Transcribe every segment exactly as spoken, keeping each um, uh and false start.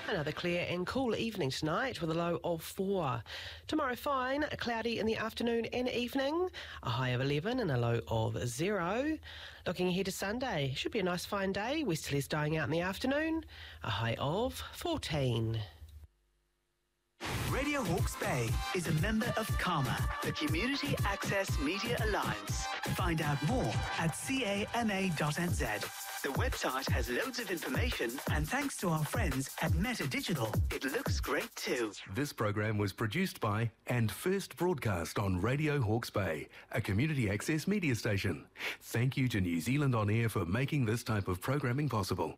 Another clear and cool evening tonight with a low of four. Tomorrow fine, cloudy in the afternoon and evening, a high of eleven and a low of zero. Looking ahead to Sunday, should be a nice fine day, westerlies dying out in the afternoon, a high of fourteen. Radio Hawke's Bay is a member of CAMA, the Community Access Media Alliance. Find out more at C A M A dot N Z. The website has loads of information, and thanks to our friends at Meta Digital, it looks great too. This program was produced by and first broadcast on Radio Hawke's Bay, a community access media station. Thank you to New Zealand On Air for making this type of programming possible.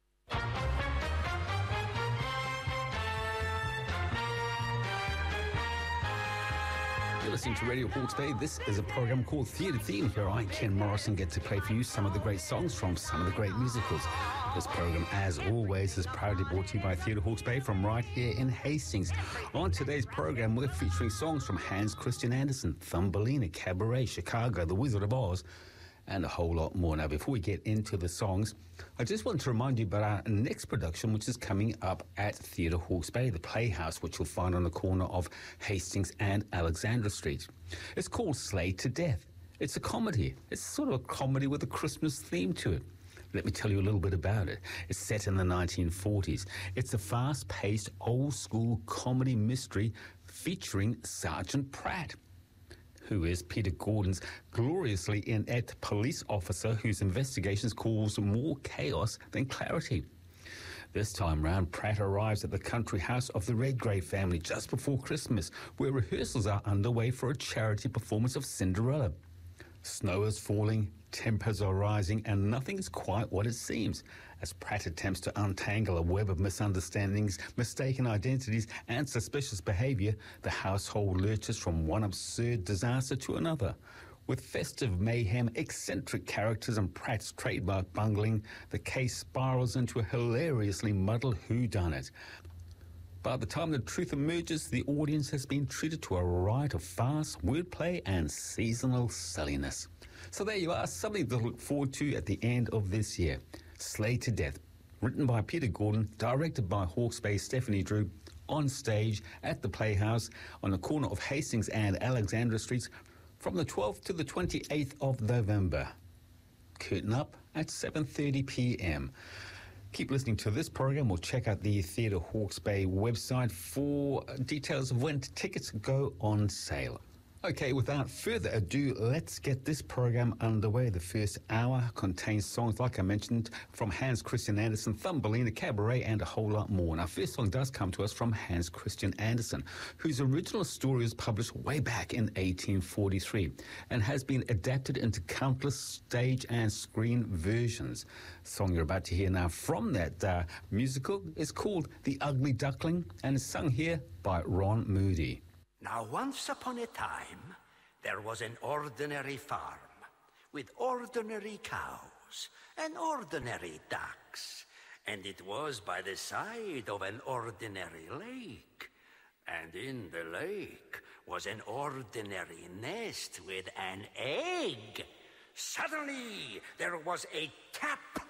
You're listening to Radio Hawke's Bay. This is a program called Theatre Theme. Here I, Ken Morrison, get to play for you some of the great songs from some of the great musicals. This program, as always, is proudly brought to you by Theatre Hawke's Bay from right here in Hastings. On today's program, we're featuring songs from Hans Christian Andersen, Thumbelina, Cabaret, Chicago, The Wizard of Oz, and a whole lot more. Now, before we get into the songs, I just want to remind you about our next production, which is coming up at Theatre Hawke's Bay, the Playhouse, which you'll find on the corner of Hastings and Alexandra Street. It's called Slay to Death. It's a comedy. It's sort of a comedy with a Christmas theme to it. Let me tell you a little bit about it. It's set in the nineteen forties. It's a fast-paced, old-school comedy mystery featuring Sergeant Pratt, who is Peter Gordon's gloriously inept police officer whose investigations cause more chaos than clarity. This time round, Pratt arrives at the country house of the Redgrave family just before Christmas, where rehearsals are underway for a charity performance of Cinderella. Snow is falling, tempers are rising, and nothing is quite what it seems. As Pratt attempts to untangle a web of misunderstandings, mistaken identities, and suspicious behaviour, the household lurches from one absurd disaster to another. With festive mayhem, eccentric characters, and Pratt's trademark bungling, the case spirals into a hilariously muddled whodunit. By the time the truth emerges, the audience has been treated to a riot of farce, wordplay, and seasonal silliness. So there you are, something to look forward to at the end of this year. Slay to Death, written by Peter Gordon, directed by Hawke's Bay's Stephanie Drew, on stage at the Playhouse on the corner of Hastings and Alexandra Streets from the twelfth to the twenty-eighth of November. Curtain up at seven thirty p.m. Keep listening to this program or check out the Theatre Hawke's Bay website for details of when tickets go on sale. Okay, without further ado, let's get this program underway. The first hour contains songs, like I mentioned, from Hans Christian Andersen, Thumbelina, Cabaret, and a whole lot more. And our first song does come to us from Hans Christian Andersen, whose original story was published way back in eighteen forty-three and has been adapted into countless stage and screen versions. The song you're about to hear now from that uh, musical is called The Ugly Duckling and is sung here by Ron Moody. Now, once upon a time, there was an ordinary farm with ordinary cows and ordinary ducks, and it was by the side of an ordinary lake. And in the lake was an ordinary nest with an egg. Suddenly, there was a tap,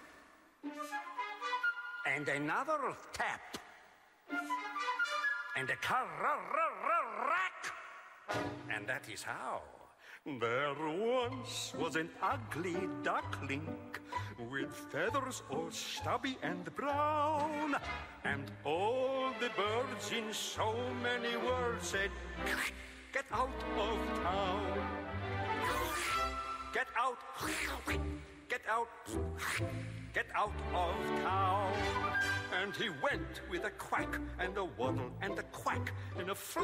and another tap, and a crack, and that is how. There once was an ugly duckling with feathers all stubby and brown, and all the birds in so many words said, "Get out of town, get out, get out, get out of town." And he went with a quack and a waddle and a quack and a fl-